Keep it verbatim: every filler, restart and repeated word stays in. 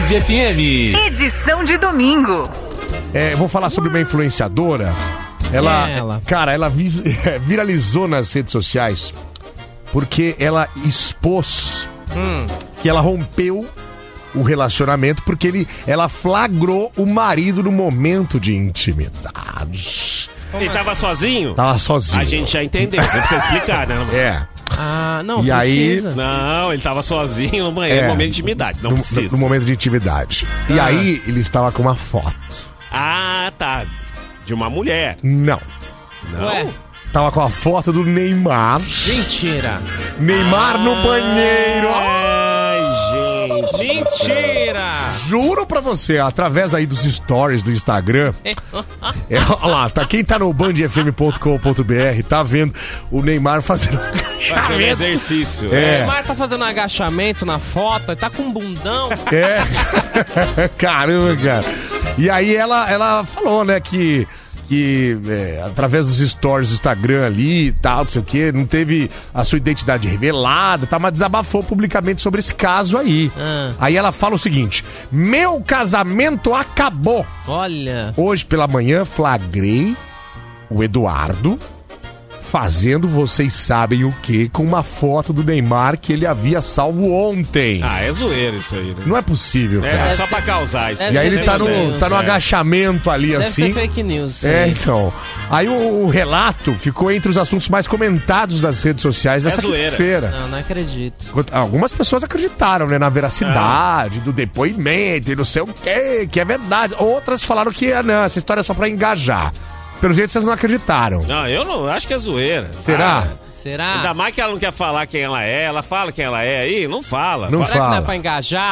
F M. Edição de domingo. É, vou falar sobre uma influenciadora. Ela, ela. cara, ela vis- viralizou nas redes sociais porque ela expôs Hum. que ela rompeu o relacionamento porque ele, ela flagrou o marido no momento de intimidade. Ele tava sozinho? Tava sozinho. A gente já entendeu, não precisa explicar, né? É. Ah, não, E aí- precisa. Não, ele tava sozinho no banheiro, É. no momento de intimidade, não no, precisa. no- no momento de intimidade. E Ah. aí ele estava com uma foto. Ah, tá. De uma mulher. Não. Não? Ué, Tava com a foto do Neymar. mentira. Neymar no banheiro. Ai, gente. Mentira. Juro pra você, através aí dos stories do Instagram. É, olha lá, tá, quem tá no band f m ponto com ponto b r tá vendo o Neymar fazendo um Fazendo agachamento. exercício. É. O Mar tá fazendo agachamento na foto, ele tá com um bundão. É. Caramba, cara. E aí ela, ela falou, né, que, que é, através dos stories do Instagram ali e tal, não sei o que, não teve a sua identidade revelada, tá, mas desabafou publicamente sobre esse caso aí. Ah. Aí ela fala o seguinte: meu casamento acabou. Olha. Hoje pela manhã flagrei o Eduardo fazendo vocês sabem o que com uma foto do Neymar que ele havia salvo ontem. Ah, é zoeiro isso aí, né? Não é possível, É, cara. só pra causar isso. Deve E aí ser ele tá fake no, news, tá no é. agachamento ali, Deve assim. ser fake news. É, sim. então. Aí o, o relato ficou entre os assuntos mais comentados das redes sociais dessa É zoeira. quinta-feira. Não, não acredito. Enquanto- Algumas pessoas acreditaram, né, na veracidade do depoimento e não sei o quê, que é verdade. Outras falaram que, ah, não, essa história é só pra engajar. Pelo jeito, vocês não acreditaram. Não, eu não acho que é zoeira. Será? Ah, Será? ainda mais que ela não quer falar quem ela é. Ela fala quem ela é aí? Não fala. Não Fala- Será que fala. dá pra engajar?